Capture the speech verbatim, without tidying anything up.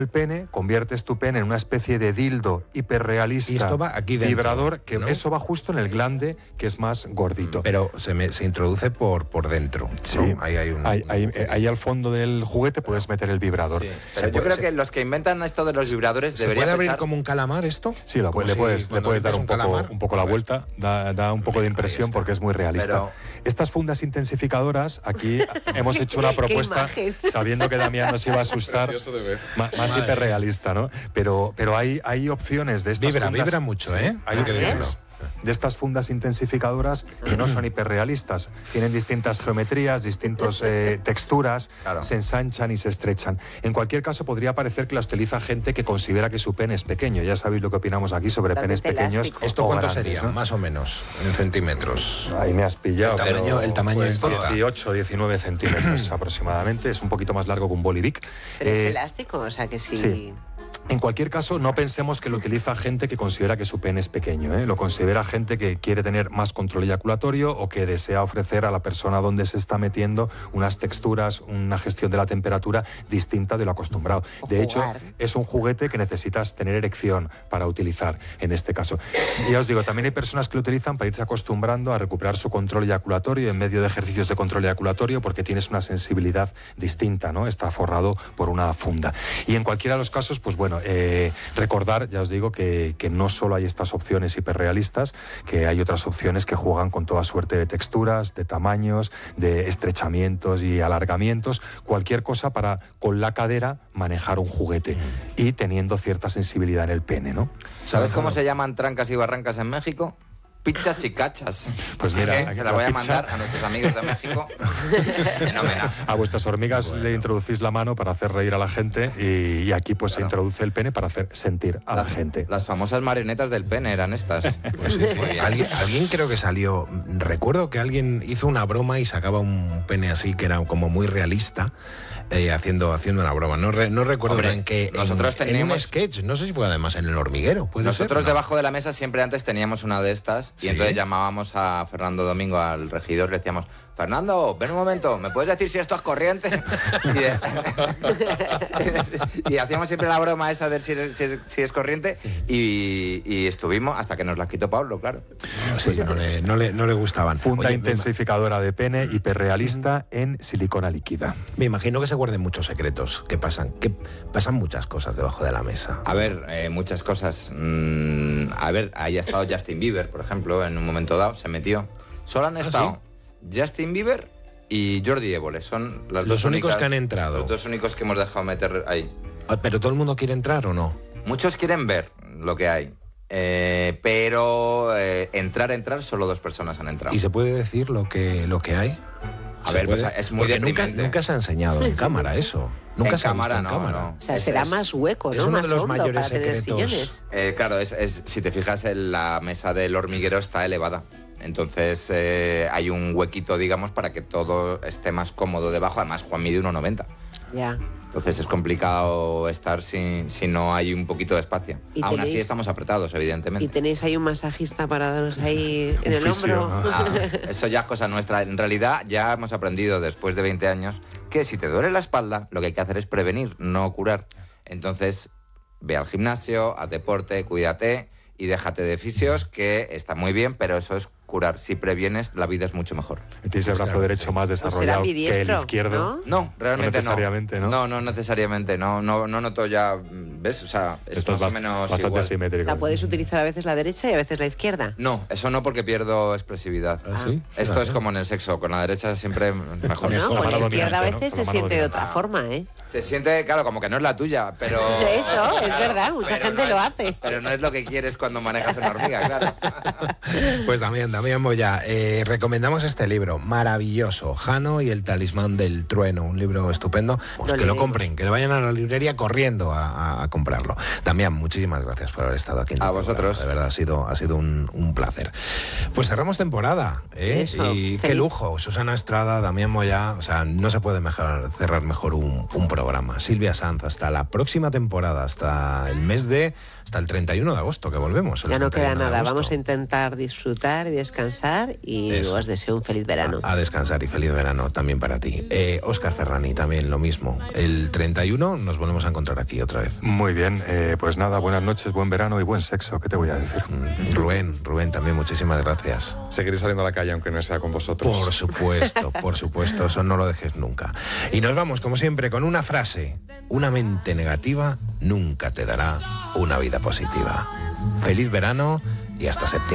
el pene, conviertes tu pene en una especie de dildo hiperrealista, y esto va aquí dentro, vibrador, que ¿no? eso va justo en el glande, que es más gordito. Pero se, me, se introduce por, por dentro, sí, ¿no? Ahí, hay un, ahí, ahí, ahí al fondo del juguete puedes meter el vibrador. Sí. Pero yo creo se... que los que inventan esto de los vibradores ¿Se deberían puede abrir pensar... como un calamar esto? Sí, lo, le, si puedes, le puedes dar un, un poco, un poco la vuelta, da, da un poco de impresión porque es muy realista. Pero... Estas fundas intensificadoras, aquí hemos hecho una propuesta sabiendo que Damián nos iba a asustar, más, más hiperrealista, ¿no? Pero, pero hay, hay opciones de estas vibra, fundas. Vibra mucho, ¿eh? Hay opciones de estas fundas intensificadoras que no son hiperrealistas. Tienen distintas geometrías, distintas eh, texturas, claro. Se ensanchan y se estrechan. En cualquier caso, podría parecer que la utiliza gente que considera que su pene es pequeño. Ya sabéis lo que opinamos aquí sobre Totalmente penes pequeños. elástico. ¿Esto o cuánto grandes, sería, ¿no? más o menos, en centímetros? Ahí me has pillado. El tamaño, pero, el tamaño pues, es dieciocho, diecinueve centímetros aproximadamente. Es un poquito más largo que un bolivic. Pero eh, es elástico, o sea que sí... sí. En cualquier caso, no pensemos que lo utiliza gente que considera que su pene es pequeño, ¿eh? Lo considera gente que quiere tener más control eyaculatorio o que desea ofrecer a la persona donde se está metiendo unas texturas, una gestión de la temperatura distinta de lo acostumbrado. O de hecho, jugar. es un juguete que necesitas tener erección para utilizar en este caso. Y ya os digo, también hay personas que lo utilizan para irse acostumbrando a recuperar su control eyaculatorio en medio de ejercicios de control eyaculatorio porque tienes una sensibilidad distinta, ¿no? Está forrado por una funda. Y en cualquiera de los casos, pues bueno, Eh, recordar, ya os digo, que, que no solo hay estas opciones hiperrealistas, que hay otras opciones que juegan con toda suerte de texturas, de tamaños, de estrechamientos y alargamientos, cualquier cosa para, con la cadera, manejar un juguete y teniendo cierta sensibilidad en el pene, ¿no? ¿Sabes cómo se llaman trancas y barrancas en México? Pizzas y cachas. Pues Así mira, que se la voy a la pizza... mandar a nuestros amigos de México. Fenomenal. A vuestras hormigas bueno. le introducís la mano para hacer reír a la gente y, y aquí pues claro. se introduce el pene para hacer sentir a las, la gente. Las famosas marionetas del pene eran estas. Pues sí, sí. ¿Alguien, alguien creo que salió, recuerdo que alguien hizo una broma y sacaba un pene así que era como muy realista. Eh, haciendo, haciendo una broma. No, re, no recuerdo Hombre, en qué. Nosotros en, teníamos en un sketch, no sé si fue además en El Hormiguero. Nosotros ser, debajo ¿no? de la mesa siempre antes teníamos una de estas y ¿sí? entonces llamábamos a Fernando Domingo, al regidor, y le decíamos: Fernando, ven un momento, ¿me puedes decir si esto es corriente? Y, de, y hacíamos siempre la broma esa de si, si, es, si es corriente y, y estuvimos hasta que nos la quitó Pablo, claro. Sí, no le, no le, no le gustaban. Funda Oye, intensificadora de pene hiperrealista en silicona líquida. Me imagino que se guarden muchos secretos. ¿Qué pasan? Que pasan muchas cosas debajo de la mesa. A ver, eh, muchas cosas. Mm, a ver, ahí ha estado Justin Bieber, por ejemplo, en un momento dado, se metió. Solo han estado... ¿Ah, sí? Justin Bieber y Jordi Évole son las los dos únicos únicas, que han entrado. Los dos únicos que hemos dejado meter ahí. ¿Pero todo el mundo quiere entrar o no? Muchos quieren ver lo que hay, eh, pero eh, entrar, entrar, solo dos personas han entrado. ¿Y se puede decir lo que, lo que hay? A ver, pues es muy Porque nunca, deprimente. nunca se ha enseñado en cámara eso. Nunca en se ha cámara, visto en no, cámara. no. O sea, Es- será es- más hueco, ¿no? es uno más de los hondo mayores para tener secretos. sillones. Eh, claro, es, es- si te fijas, en la mesa del hormiguero está elevada. Entonces eh, hay un huequito, digamos, para que todo esté más cómodo debajo. Además, Juan mide uno noventa. Ya. Entonces es complicado estar si, si no hay un poquito de espacio. ¿Y Aún así tenéis- estamos apretados, evidentemente. Y tenéis ahí un masajista para daros ahí en Un el fisio, hombro. ¿no? Ah, eso ya es cosa nuestra. En realidad ya hemos aprendido después de veinte años que si te duele la espalda, lo que hay que hacer es prevenir, no curar. Entonces, ve al gimnasio, haz deporte, cuídate y déjate de fisios, que está muy bien, pero eso es curar. Si previenes, la vida es mucho mejor. Tienes el brazo Claro, derecho sí. más O será desarrollado que el ambidiestro, izquierdo. ¿no? No, realmente No necesariamente, ¿no? No, no necesariamente. No, no, no noto ya, ¿ves? O sea, es Esto es más o bast- menos bastante igual. O simétrico. sea, puedes utilizar a veces la derecha y a veces la izquierda. No, eso no, porque pierdo expresividad. ¿Ah, sí? Esto Fíjate. es como en el sexo, con la derecha siempre mejor. No, con la con la mano izquierda a dominante, veces ¿no? se Con la mano siente de dominante. otra forma, ¿eh? Se siente, claro, como que no es la tuya, pero... Eso, es Claro, verdad, mucha pero gente no lo es- hace. Pero no es lo que quieres cuando manejas una hormiga, claro. Pues Damián, Damián Moya, eh, recomendamos este libro, maravilloso, Jano y el talismán del trueno, un libro estupendo. Pues Lo que lo leeremos. compren, que le vayan a la librería corriendo a, a- a comprarlo. Damián, muchísimas gracias por haber estado aquí en A el programa. vosotros. De verdad, ha sido, ha sido un, un placer. Pues cerramos temporada, ¿eh? Eso, Y qué feliz. lujo. Susana Estrada, Damián Moyá, o sea, no se puede mejor, cerrar mejor un, un programa. Silvia Sanz, hasta la próxima temporada, hasta el mes de, hasta el treinta y uno de agosto, que volvemos. el Ya no queda treinta y uno de nada. agosto. Vamos a intentar disfrutar y descansar y Eso. os deseo un feliz verano. A, a descansar y feliz verano también para ti. Eh, Óscar Ferrani, también lo mismo. El treinta y uno nos volvemos a encontrar aquí otra vez. Muy bien, eh, pues nada, buenas noches, buen verano y buen sexo, ¿qué te voy a decir? Mm, Rubén, Rubén, también muchísimas gracias. Seguiré saliendo a la calle aunque no sea con vosotros. Por supuesto, por supuesto, eso no lo dejes nunca. Y nos vamos, como siempre, con una frase. Una mente negativa nunca te dará una vida positiva. Feliz verano y hasta septiembre.